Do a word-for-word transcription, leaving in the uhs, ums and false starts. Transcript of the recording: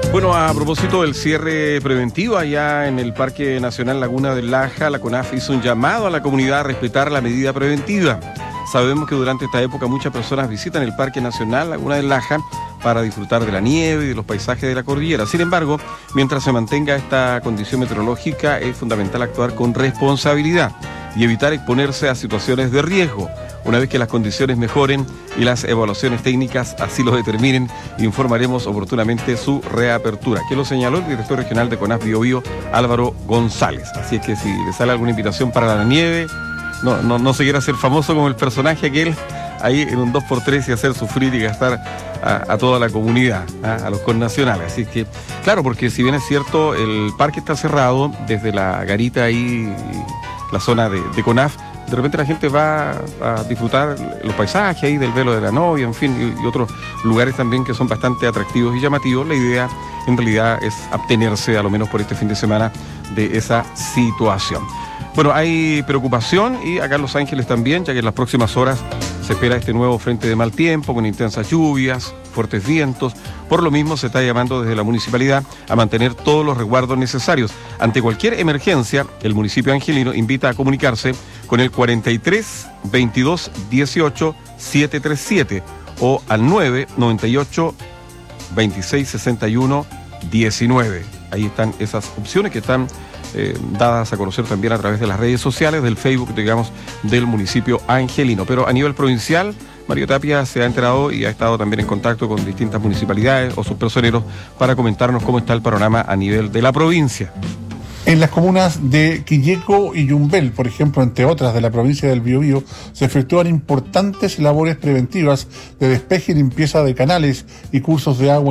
Bueno, a propósito del cierre preventivo allá en el Parque Nacional Laguna del Laja, la CONAF hizo un llamado a la comunidad a respetar la medida preventiva. Sabemos que durante esta época muchas personas visitan el Parque Nacional Laguna del Laja para disfrutar de la nieve y de los paisajes de la cordillera. Sin embargo, mientras se mantenga esta condición meteorológica, es fundamental actuar con responsabilidad y evitar exponerse a situaciones de riesgo. Una vez que las condiciones mejoren y las evaluaciones técnicas así lo determinen, informaremos oportunamente su reapertura, que lo señaló el director regional de CONAF Biobío, Álvaro González. Así es que si le sale alguna invitación para la nieve, no, no, no se quiera hacer famoso como el personaje aquel, ahí en un dos por tres y hacer sufrir y gastar a, a toda la comunidad, ¿eh? A los connacionales. Así que, claro, porque si bien es cierto, el parque está cerrado desde la garita ahí, la zona de, de CONAF, de repente la gente va a disfrutar los paisajes ahí del velo de la novia, en fin, y, y otros lugares también que son bastante atractivos y llamativos. La idea en realidad es abstenerse, a lo menos por este fin de semana, de esa situación. Bueno, hay preocupación y acá en Los Ángeles también, ya que en las próximas horas se espera este nuevo frente de mal tiempo con intensas lluvias, fuertes vientos. Por lo mismo se está llamando desde la municipalidad a mantener todos los resguardos necesarios. Ante cualquier emergencia, el municipio angelino invita a comunicarse con el cuarenta y tres, veintidós, dieciocho, setecientos treinta y siete o al nueve noventa y ocho, veintiséis sesenta y uno, diecinueve. Ahí están esas opciones que están Eh, dadas a conocer también a través de las redes sociales, del Facebook, digamos, del municipio angelino. Pero a nivel provincial, Mario Tapia se ha enterado y ha estado también en contacto con distintas municipalidades o sus personeros para comentarnos cómo está el panorama a nivel de la provincia. En las comunas de Quilleco y Yumbel, por ejemplo, entre otras de la provincia del Biobío, se efectúan importantes labores preventivas de despeje y limpieza de canales y cursos de agua